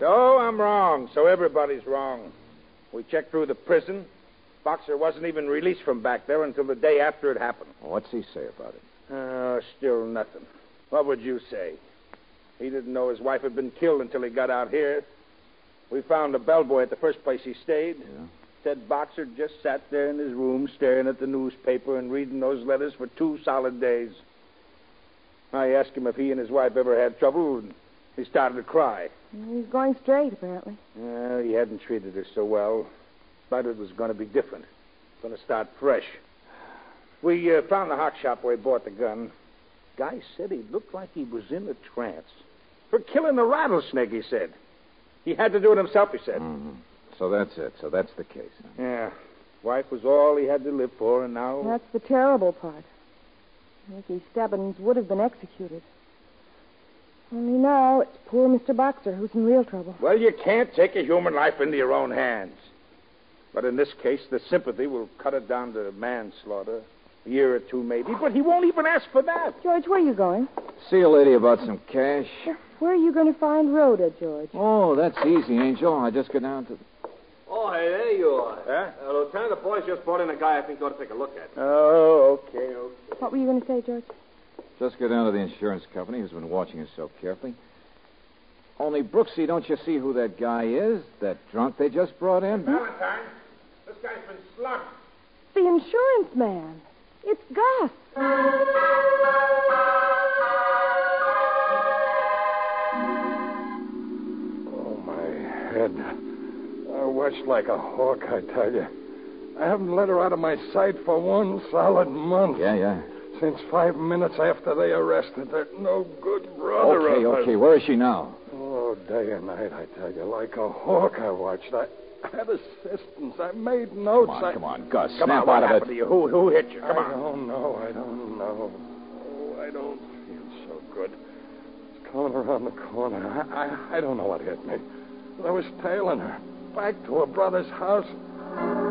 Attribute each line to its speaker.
Speaker 1: So I'm wrong. So everybody's wrong. We checked through the prison. Boxer wasn't even released from back there until the day after it happened.
Speaker 2: What's he say about it?
Speaker 1: Still nothing. What would you say? He didn't know his wife had been killed until he got out here. We found a bellboy at the first place he stayed.
Speaker 2: Yeah.
Speaker 1: Said Boxer just sat there in his room staring at the newspaper and reading those letters for 2 solid days. I asked him if he and his wife ever had trouble, and he started to cry.
Speaker 3: He's going straight, apparently.
Speaker 1: He hadn't treated her so well. But it was going to be different. Going to start fresh. We found the hock shop where he bought the gun. Guy said he looked like he was in a trance. For killing the rattlesnake, he said. He had to do it himself, he said.
Speaker 2: Mm-hmm. So that's it. So that's the case. Huh?
Speaker 1: Yeah. Wife was all he had to live for, and now...
Speaker 3: That's the terrible part. Nicky Stebbins would have been executed. Only now it's poor Mr. Boxer who's in real trouble.
Speaker 1: Well, you can't take a human life into your own hands. But in this case, the sympathy will cut it down to manslaughter. A year or 2, maybe. But he won't even ask for that.
Speaker 3: George, where are you going?
Speaker 2: See a lady about some cash.
Speaker 3: Where are you going to find Rhoda, George?
Speaker 2: Oh, that's easy, Angel. I just go down to...
Speaker 4: Oh, hey, there you are.
Speaker 1: Huh?
Speaker 4: Lieutenant, the boys just brought in a guy I think you ought to take a look at.
Speaker 1: Oh, okay.
Speaker 3: What were you going to say, George?
Speaker 2: Just go down to the insurance company who's been watching us so carefully. Only, Brooksy, don't you see who that guy is? That drunk they just brought in?
Speaker 1: Valentine, this guy's been slugged.
Speaker 3: The insurance man. It's Gus.
Speaker 5: Oh, my head. I watched like a hawk, I tell you. I haven't let her out of my sight for 1 solid month.
Speaker 2: Yeah.
Speaker 5: Since 5 minutes after they arrested that no good brother of hers.
Speaker 2: Okay. Where is she now?
Speaker 5: Oh, day and night, I tell you. Like a hawk I watched. I had assistance. I made notes.
Speaker 2: Come on, Gus.
Speaker 1: Come
Speaker 2: Snap
Speaker 1: on, what
Speaker 2: out of
Speaker 1: happened
Speaker 2: it.
Speaker 1: to you? Who hit you? Come on.
Speaker 5: I don't know. Oh, I don't feel so good. It's coming around the corner. I don't know what hit me. But I was tailing her back to her brother's house.